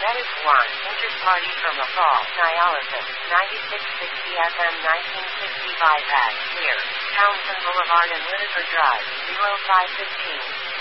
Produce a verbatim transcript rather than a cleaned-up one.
That is one. Interparty from a fall. Dialysis. ninety-six sixty F M nineteen sixty bypass. Near Townsend Boulevard and Whitaker Drive. zero five fifteen.